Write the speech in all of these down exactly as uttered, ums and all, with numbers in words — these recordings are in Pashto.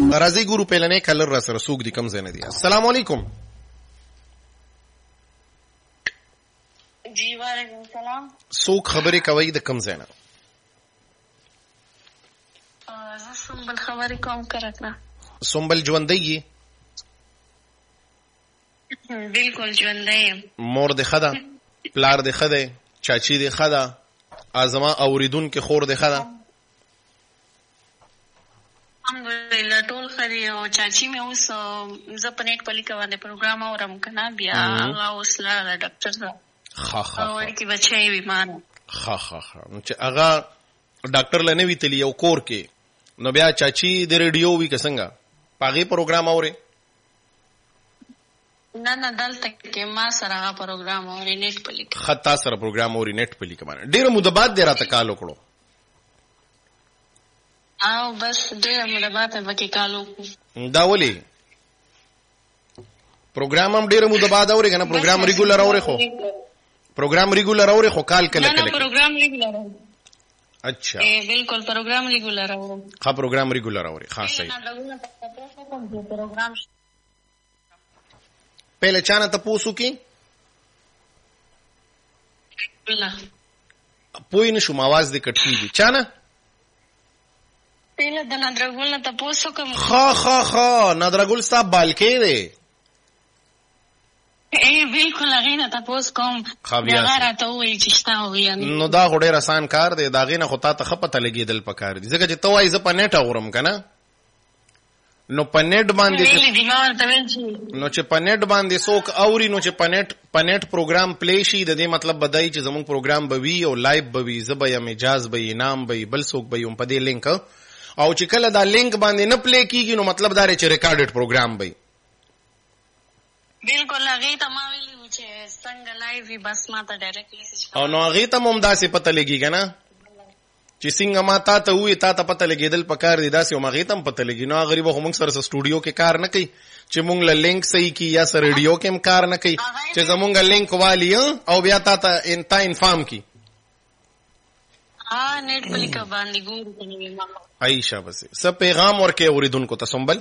راځي ګورو پهلنې کلر را سره سوق دي کم زنه دي. السلام علیکم. جی وعلیکم السلام. سوق خبرې کوي د کم زنه؟ زه سنبل خبرې کوم کرکنا. سنبل ژوندۍ؟ بالکل ژوندۍ. مور د خدا پلار د خدا چاچی د خدا ازما اوریدون کې خور د خدا؟ الحمدلله ټول خري او چاچی مې اوس زه په نیټ پلی کوم د پروګرام اورم کنه بیا هغه اوس لا ډاکټر سره ها ها او ورکی بچي بیمار ها ها ها چې هغه ډاکټر لنه وی تلی یو کور کې نو بیا چاچی د ریډیو وی کسنګا پاغي پروګرام اوري؟ نه نه دلته کې ما سره هغه پروګرام اوري نیټ پلی خطا سره پروګرام اوري نیټ پلی کوم ډیر مده بعد دی راته کال وکړو او بس ډیر مده بعد وکي کال وکړو دا ولي پروګرام هم ډیر مده بعد اوري کنه پروګرام ریګولر اوري خو پروګرام ریګولر اوري خو کال کله کله نه پروګرام ریګولر اوري. اچھا اے بالکل پروګرام ریګولر اوري. ها پروګرام ریګولر اوري خاص صحیح. پروګرام پہلے چانه ته پوسو کی نه پوی نشم आवाज دې کټ کیږي چانه پہله د نادرګل نه ته پوسو کوم خا خا خا نادرګل صاحب بالکې دی اے بالکل هغه ته پوس کوم هغه راته وایي چې شتا وي نو دا غوډه آسان کار دی دا غینه خو تا ته خپته لګیدل پکار دي ځکه چې توای ز په نیټ اورم کنه نو په نیټ باندې نو چې په نیټ باندې څوک اوري نو چې په نیټ په نیټ پروګرام پلی شي د دې مطلب بدای چې زموږ پروګرام به وي او لایو به وي زبې یم اجازه به انعام به بل څوک به یم په دې لینک او چې کله دا لینک باندې نه پلی کیږي نو مطلب دا چې ریکارډډ پروګرام به بالکل هغه ته ما ویلو چې څنګه لایو وي بس ما ته ډایرکټلی او نو هغه ته هم داسې پته لګي کنه چې څنګه ما تا ته وې تا ته پته لګیدل پکار دي داسې او مغه ته هم پته لګي نو غریب خو موږ سره سټوډیو کې کار نه کوي چې موږ له لینک صحیح کی یا سره ریډیو کې هم کار نه کوي چې زمونږ لینک والی او بیا تا ته انتا انفارم کی ها نیټ پلی کا باندې ګور کني ما عائشہ بس سب پیغام ورکه اوریدونکو ته سنبل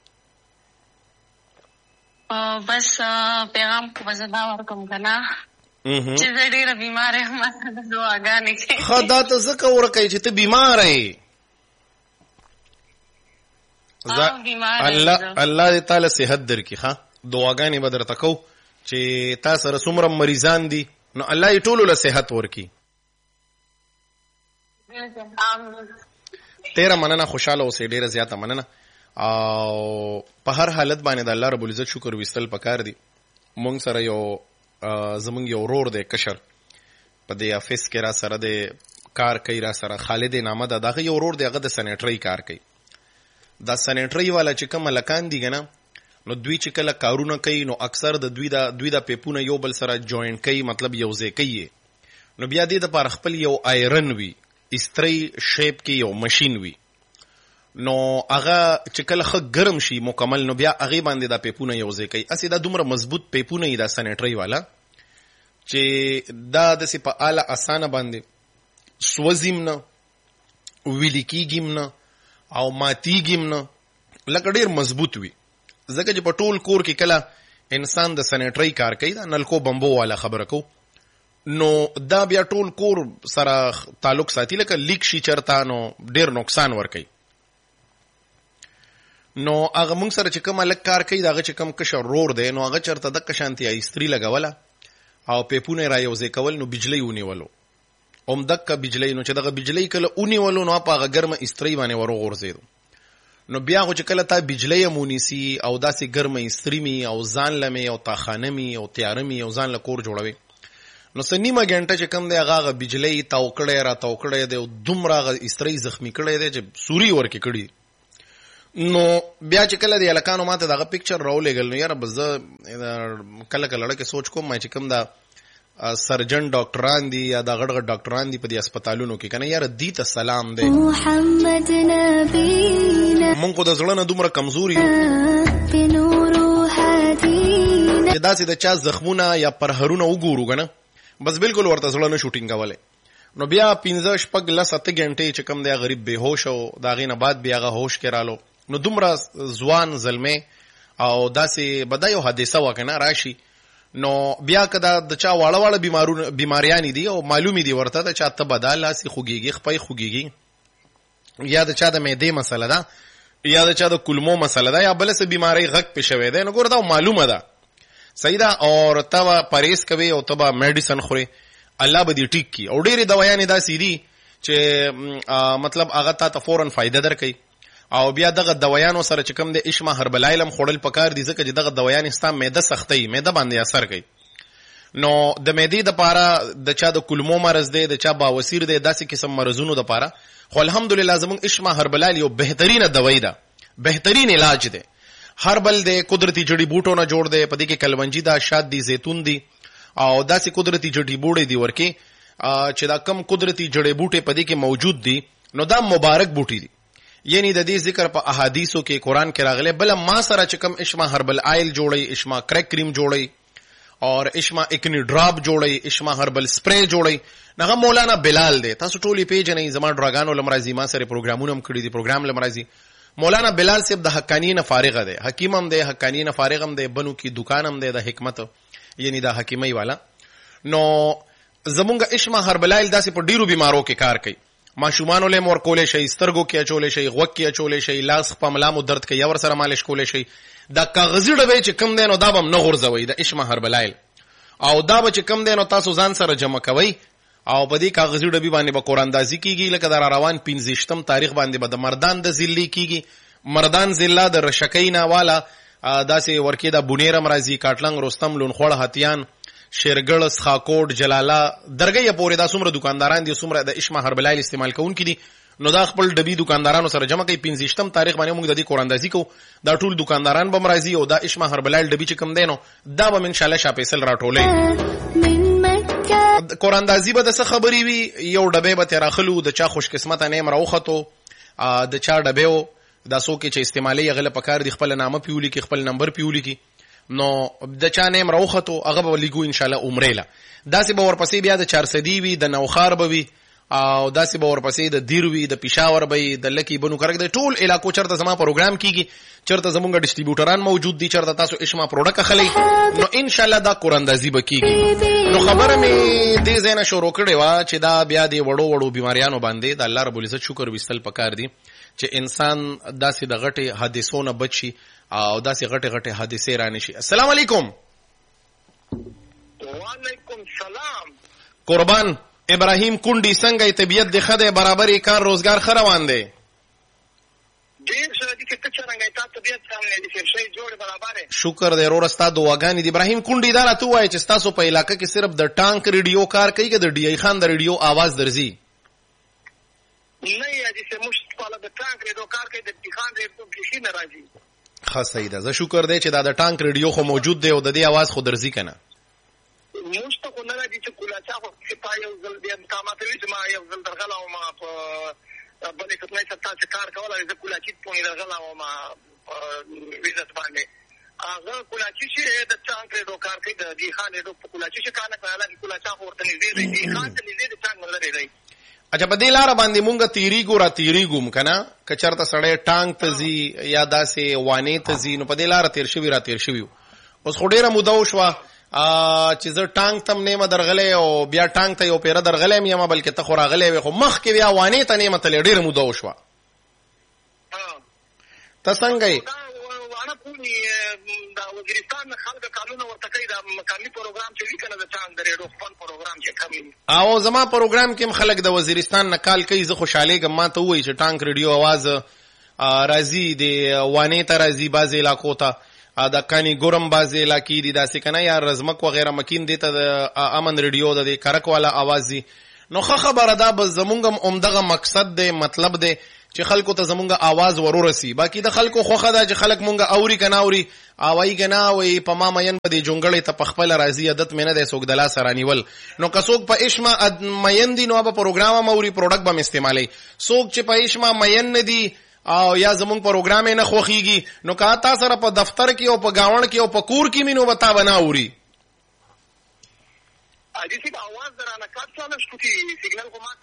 او بس پیغام کو وزدا ورکم کنه چې زه ډېره بیمار یم ما ته دعاګانې کوي خدا ته ځکه ورکوي چې ته بیمار یې الله الله دې تعالی صحت درکړي ښه دعاګانې به درته کوو چې تا سره څومره مریضان دي نو الله یې ټولو له صحت ورکړي تیره مننه خوشحاله اوسې ډېره زیاته مننه او په هر حالت باندې د الله رب العزت شکر ویستل پکار دي مونږ سره یو زمونږ یو ورور دی کشر په دې افیس کې را سره د کار کوي را سره خالد نامه ده دغه یو ورور دی هغه د سینیټري کار کوي دا سینیټري والا چې کوم لکان دي کنه نو دوی چې کله کارونه کوي نو اکثر د دوی دا دوی د پیپونه یو بل سره جوائنټ کوي مطلب یو ځای کوي نو بیا دې د پر خپل یو آیرن وی استری شیپ کې یو ماشين وی نو هغه چې کله خ ګرم شي مکمل نو بیا هغه باندې دا پیپونه یو ځای کوي اسی دا دومره مضبوط پیپونه ای دا سینیټري والا چې دا د سی په اعلی اسانه باندې سوزیم نه ویل کیږم نه او ماتیږم نه لکه ډیر مضبوط وي ځکه چې په ټول کور کې کله انسان د سینیټري کار کوي دا نلکو بمبو والا خبره کو نو دا بیا ټول کور سره تعلق ساتي لکه لیک شي چرته نو ډیر نقصان ور کوي نو هغه مونږ سره چې کوم الک کار کوي داغه چې کوم کشر رور دی نو هغه چرته د کشانتي ایستری لګوله او پیپونه را یو ځای کول نو بجلی ونیولو اوم دکه بجلی نو چې دغه بجلی کله ونیولو نو په هغه ګرمه استری باندې ورو غورځیدو نو بیا خو چې کله تا بجلی مونیسی او داسې ګرمه استری می او ځان لمه او تاخانه می او تیارمی او ځان له کور جوړوي نو سنیمه غنټه چې کوم دی هغه بجلی توکړې را توکړې دی دومره غ استری زخمی کړي دی چې سوري ورکی کړي نو بیا چې کله دی الکانو ماته دغه پکچر راولېګل نو یاره بز کله کله لکه سوچ کوم ما چې کوم دا سرجن ډاکټران دي یا دا غړ غړ ډاکټران دي په دې هسپتالونو کې کنه یاره دی ته سلام دی محمد نبینا مونږ کو د زړه نه دومره کمزوري بنور هدینا دا چې د چا زخمونه یا پرهرونه وګورو کنه بس بالکل ورته زړه نه شوټینګ کوله نو بیا پنځه شپږ لس اته غنټې چې کوم دی غریب بهوش او دا غینه بعد بیا هغه هوش کې رالو نو دومره ځوان زلمه او داسې بدای یو حادثه وکنه راشي نو بیا کدا د چا واړه واړه بیمارونه بیماریان دي او معلومی دي ورته د چا ته بدال لاسي خوګيږي خپي خوګيږي یا د چا د معدې مسله ده یا د چا د کلمو مسله ده یا بل څه بیماری غک پښوي ده نو ګور دا معلومه ده صحیح ده او تبا پرهیز کوي او تبا میډیسن خوري الله به دې ټیک کی او ډېری دوايان دا سيدي چې مطلب هغه ته فورن فائدہ درکې او بیا دغه دوايانو سره چې کوم د اشما هربل علم خورل پکار دي ځکه چې دغه دوايان استام معده سختي معده باندې اثر کوي نو د معدې د پاره د چا د کلمو مرز دی د چا باوسیر دی داسې قسم مرزونو د پاره خو الحمدلله زموږ اشما هربل یو بهترینه دوايي ده بهترین علاج دی هربل دی قدرتی جڑی بوټو نه جوړ دی پدې کې کلونجی دا شاد دی زیتون دی او داسې قدرتی جڑی بوټي دی ورکه چې دا کم قدرتی جڑی بوټي پدې کې موجود دي نو دا مبارک بوټي دي یعنی د دې ذکر په احادیثو کې قران کې راغلي بل ما سره چې کم اشما هربل آیل جوړي اشما کریک کریم جوړي اور اشما اکنی ډراپ جوړي اشما هربل سپری جوړي نغه مولانا بلال دی تاسو ټولي پیج نه زما ډراګانو لمرازي ما سره پروګرامونه هم کړی دي پروګرام لمرازي مولانا بلال صاحب د حقانی نه فارغ دی حکیم هم دی حقانی نه فارغ هم دی بنو کی دکان هم دی د حکمت یعنی د حکیمي والا نو زمونږ اشما هربل آیل داسې په ډیرو بیمارو کې کار کوي ماشومانو له مور کولې شي سترګو کې اچولې شي غوږ کې اچولې شي لاس په ملامو درد کوي ور سره مالش کولې شي دا کاغذي ډبې چې کم دینو دا بم نه غورځوي د اشما هربل آیل او دا به چې کم دینو تاسو ځان سره جمع کوي او په دې کاغذي ډبې باندې به قران دازي کیږي لکه در روان پنځشتم تاریخ باندې به د مردان د ذلی کیږي مردان ذله د رشکینا والا داسې ورکه د بونیرم راځي کاټلنګ رستم لونخوړ هتیان شیرګل سخاکوټ جلاله درګه پورې دا څومره دکانداران دي څومره د اشما هربل آیل استعمال کوونکي دي نو دا خپل ډبي دکاندارانو سره جمع کوي پنځشتم تاریخ باندې موږ د دې قران دازي کو دا ټول دکانداران به مرضی او دا اشما هربل آیل ډبي چې کم دینو دا به ان شاء الله شاپېسل راټولې قران دازي به د څه خبري وي یو ډبه به تراخلو د چا خوش قسمت نه مروخته د چا ډبهو دا څوک چې استعمالي غل پکار دي خپل نامه پیولي کې خپل نمبر پیولي کې نو د چا نیم راوخته هغه به لګو ان شاء الله عمره لا داسې به ورپسې بیا د چار سدی وي د نوخار به وي او داسې به ورپسې د دیر وي د پېښور به د لکی بنو کرک د ټول علاقو چرته زما پروګرام کیږي چرته زمونږ ډیسټریبیوټران موجود دي چرته تاسو اشما پروډکټ اخلي نو ان شاء الله دا قران دازي به کیږي نو خبره می دې زینه شروع کړې وا چې دا بیا د وړو وړو بیماریانو باندې د الله رب العزت شکر وستل پکار دي چې انسان داسې د غټي حادثو نه بچي او داسې غټه غټه حادثه را نشي. السلام علیکم. وعلیکم السلام. قربان ابراهیم کونډي څنګه طبيعت د خده برابرې کار روزګار خروان دی؟ ډیر ښه دي چې څنګه تاسو طبيعت سامنے دي چې شی جوړ برابر. شکر دی ورور ستاسو دعاګانې دي. ابراهیم کونډي دا راته وایي چې تاسو په علاقې کې صرف د ټانک ریډیو کار کوي که د ډي ای خان د ریډیو आवाज درځي؟ نه یادي چې موږ په د ټانک ریډیو کار کوي د ډي خان ریډیو کې نه راځي. خاص صحیح ده. زه شکر دی چې دا د ټانک ریډیو خو موجود دی او د دې आवाज خو درځي کنه. موږ ته کو نه راځي چې کولا چا خو چې پای یو ځل بیا مقامات لري ما یو ځل درغلا او ما په بلې کتنه چې تاسو کار کولای زه کولا چې په درغلا او ما ویزت باندې هغه کولا چې د ټانک ریډیو کار کوي د دې خان ریډیو په کولا چې کار نه کوي کولا چا ورته نږدې دی خان ته نږدې د ټانک نه لري. اچھا په دې لار باندې مونږه تیریګو را تیریګو کنه کچرته سړی ټانک تزي یا داسې وانه تزي نو په دې لار تیر شوی را تیر شوی اوس خډيره مودو شو چې زه ټانک تم نیمه درغلې او بیا ټانک ته یو پیره درغلې مې ما بلکې ته خو راغلې خو مخ کې بیا وانه ته نیمه تل ډیره مودو شو. ته څنګه وانا پوری دا وزیرستان خلک قانون ورته کوي دا مقامی پروګرام چې وکړه د ټانک درېډو خپل پروګرام چې کوي او زما پروګرام کې خلک د وزیرستان نقال کوي زه خوشاله ګم ما ته وایي چې ټانک ریډیو आवाज راځي د وانه ته راځي بعض علاقو ته دا کانی ګورم بعض علاقې دي داسې کنه یا رزمک وغیرہ مکین دي ته د امن ریډیو د کرک والا आवाज دي نو خه خبره ده بس زمونږ عمدغه مقصد دی مطلب دی چې خلکو ته زمونږه आवाज ورورسي باقي د خلکو خوخه ده چې خلک مونږه اوري کنه اوري اوای کنه وای په ما مین په دې جونګړې ته پخپل راضي عادت مینه د سوګ دلا سرانیول نو کڅوک په اشما مین دي نو په پروګرام موري پروډکټ به استعمالي سوک چې په اشما مین نه دي او یا زمونږ پروګرام نه خوخيږي نو کا تا سره په دفتر کې او په گاون کې او په کور کې مينو وتا بنا اوري اجي سي आवाज درانه کاټ چاله شتي سیګنال کومه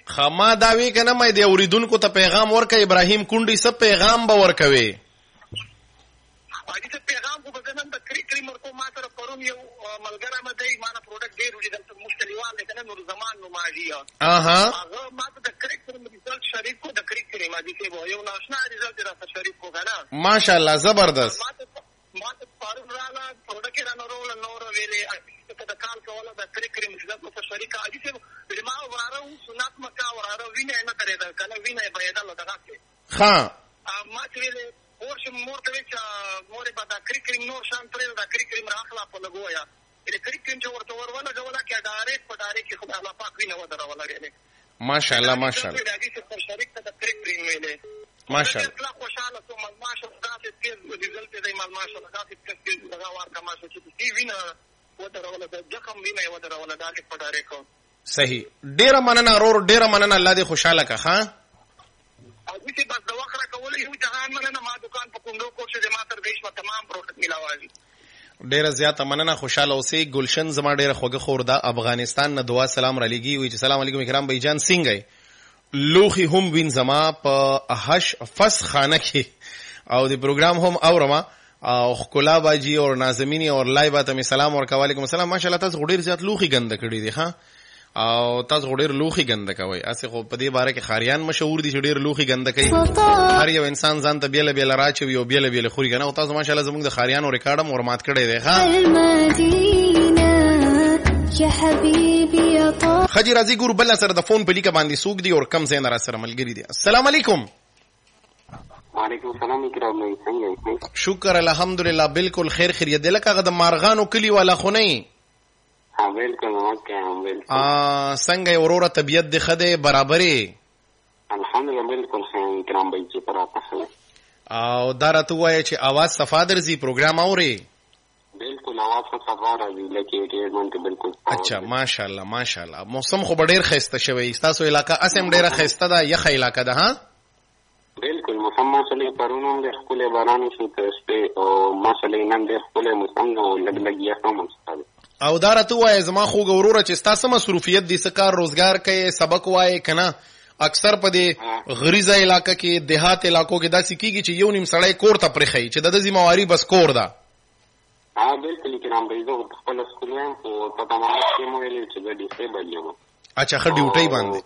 خما دا وی کنه مې د اوریدونکو ته پیغام ورکړ ابراهیم کونډي څه پیغام به ورکوي؟ باندې څه پیغام کو بدنن د کری کری مرکو ما سره پرون یو ملګری مې دی ما نه پروډکټ ډیر وړي دلته مشتریوال دی کنه نور زمان نو ماجی اها هغه ما ته د کری کری ریزلټ شریک کو د کری کری ما دي ته یو ناشنا ریزلټ راته شریک کو کنه ماشاءالله زبردست ما ته پرون رااله پروډکټ را نور نور ویلې ته د کال کوله د کری کری ریزلټ په شریک اجي ته ما وراره سنت مکا وراره وینه نه درې دا کنه وینه پیدا لږه کې ها ما ته ویلې اور چې مور ته چې مور به دا کری کریم نور شان ترې دا کری کریم راخلا په لګویا دې کری کریم چې ورته ورونه غولا کې ډایرکټ په ډایرکټ کې خدای الله پاک وینه ودره ولري ماشاءالله ماشاءالله دې چې شریک ته د کری کریم ویلې ماشاءالله الله خوشاله سو ماشاءالله دا چې ریزلټ دې ماشاءالله دا چې دا ور کا ماشاءالله چې دې وینه ودره ولا د کوم وینه ودره ولا ډایرکټ په ډایرکټ صحیح ډیر مننه رور ډیر مننه الله دې خوشاله کا ها او دې بس د وخت را کول یو جهان مننه ما دکان په کوندو کوشش دې ما تر دیش ما تمام پروډکټ ملاوالي ډیر زیاته مننه خوشاله اوسې گلشن زما ډیر خوګه خور دا افغانستان نه دعا سلام را لګي وي چې سلام علیکم کرام بھائی جان څنګه لوخي هم وین زما په هش فس خانه کې او دی پروګرام هم اورما او خلا باجی او نازمینی او لایو ته سلام ورکا وعلیکم السلام ماشاءالله تاسو ډیر زیات لوخي غند کړی دی ها او تاسو ډیر لوخي غند کوي اسه خو په دې باره کې خاریان مشهور دي چې ډیر لوخي غند کوي هر یو انسان ځان ته بیل بیل راچوي او بیل بیل خوري کنه او تاسو ماشاءالله زموږ د خاریانو ریکارډ مور مات کړی دی ها یا حبیبی یا طه خجی رازی ګور بل سره د فون په لیکه باندې سوق دی او کم زین را سره ملګری دی السلام علیکم وعلیکم السلام کرام څنګه شکر الحمدلله بالکل خیر خیریت دی لکه د مارغانو کلی والا خونه ها بالکل اوکے بالکل ا څنګه وروره طبيعت دی خده برابرې الحمدلله بالکل خیر کرام بھائی چې پراته او دارته وای چې आवाज صفا درځي پروګرام اوري بالکل आवाज صفا راځي لکه ډیر مونږ بالکل اچھا ماشاءالله ماشاءالله موسم خو ډیر خسته شوی تاسو علاقہ اسم ډیره خسته ده یخ علاقہ ده ها بالکل موسم ماشاءالله پرونو د خپل باران شو ته سپه او ماشاءالله نن د خپل موسم نو لګ لګ یا کوم او دارته وای زما خو ګوروره چې تاسو مصروفیت دي سکار روزګار کوي سبق وای کنه اکثر په دې غریزه علاقہ کې دیہات علاقو کې داسې کیږي چې یو نیم سړی کور ته پرخی چې د ذمہواری بس کور ده ها بالکل کرام بھائی زه خپل سکولم او په تمام کې مو ویل چې د ډیسیبل یم اچھا خ ډیوټي باندې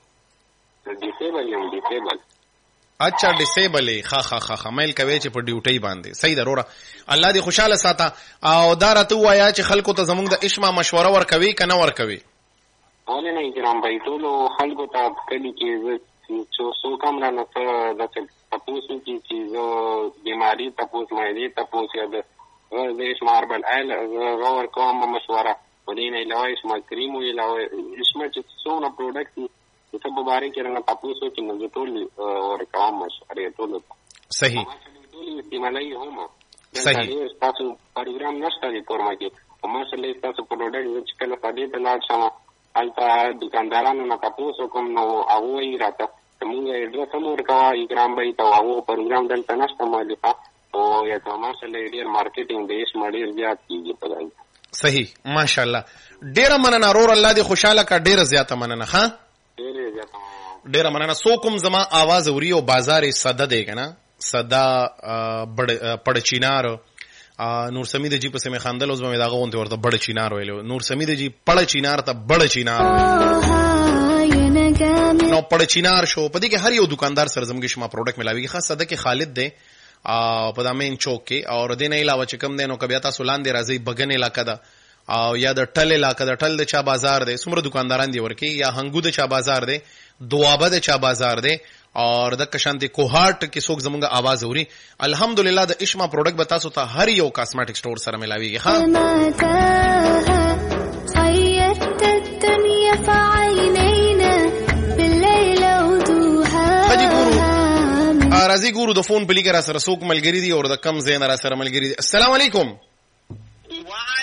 ډیسیبل یم ډیسیبل اچھا ډیسیبل ها ها ها خمل کوي چې په ډیوټي باندې صحیح ضروره الله دې خوشاله ساته او دارته وایا چې خلکو ته زموږ د اشما مشوره ورکوي کنه ورکوي ولې نه کرام بھائی ټول خلکو ته کلی کې چې څو کم را نه د تاسو چې زه بیماری تاسو مې دې تاسو یا د ليش ماربل ال غور کوم مشوره ودینه علاوه اسما کریم او علاوه اسما چې څونه پروډکټ ته په باره کې نه تاسو چې موږ ټول اور کوم مشوره ټول صحیح ټول استعمالي هم صحیح تاسو پروګرام نشته دی کورما کې او ماشاءالله تاسو پروډکټ چې کله پدې ته لاړ شم البته دکاندارانو نه تاسو کوم نو هغه یې راته موږ ایډرس هم ورکوه اکرام بھائی ته هغه پروګرام دلته نشته مالفه او یا ته ماشاءالله ډیر مارکیټینګ د اسما ډیر زیات کیږي په دای صحیح ماشاءالله ډیر مننه رور الله دې خوشاله کا ډیر زیاته مننه ها ډیر زیاته ډیر مننه سو کوم زما आवाज اوري او بازار صدا دی کنه صدا پړ چینار نور سمید جی په سمې خاندل اوس به داغه اونته ورته بڑ چینار ویلو نور سمید جی پړ چینار ته بڑ چینار نو پړ چینار شو په دې کې هر یو دکاندار سره زموږ شما پروډکټ ملاويږي خاص صدا کې خالد دی او په دامن چوک کې او د نه علاوه چې کم دینو کبیا تاسو لاندې راځي بغن علاقہ ده او یا د ټل علاقہ ده ټل د چا بازار دی څومره دکانداران دی ورکی یا هنګو د چا بازار دی دوابه د چا بازار دی اور د کشانتی کوهارت کې څوک زمونږه आवाज اوري الحمدلله د اشما پروډکټ به تاسو ته هر یو کاسمیټک سٹور سره ملاويږي ها خيرت الدنيا فعينينا بالليل ودوها خدي ګورو ارازي ګورو د فون په لیکه را سره څوک ملګری دی او د کم زین را سره ملګری دی السلام علیکم